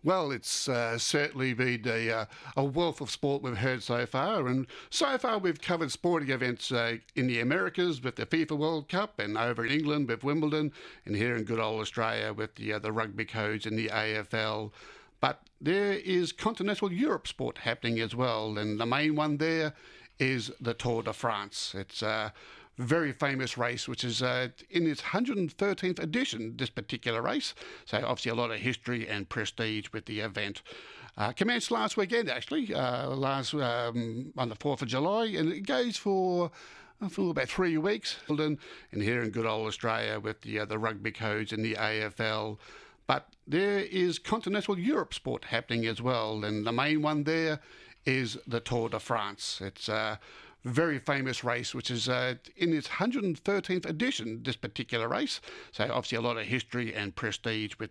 Well, it's certainly been a wealth of sport we've heard so far, and so far we've covered sporting events in the Americas with the FIFA World Cup, and over in England with Wimbledon, and here in good old Australia with the rugby codes and the AFL. But there is continental Europe sport happening as well, and the main one there is the Tour de France. It's a very famous race, which is in its 113th edition, this particular race. So obviously a lot of history and prestige with the event. Commenced last weekend, actually, on the 4th of July, and it goes for about 3 weeks. And here in good old Australia with the rugby codes and the AFL. But there is continental Europe sport happening as well, and the main one there is the Tour de France. It's a very famous race, which is in its 113th edition, this particular race. So obviously a lot of history and prestige with